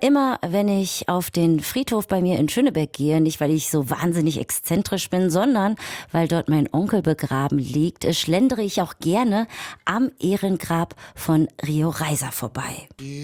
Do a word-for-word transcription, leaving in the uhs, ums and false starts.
Immer wenn ich auf den Friedhof bei mir in Schönebeck gehe, nicht weil ich so wahnsinnig exzentrisch bin, sondern weil dort mein Onkel begraben liegt, schlendere ich auch gerne am Ehrengrab von Rio Reiser vorbei.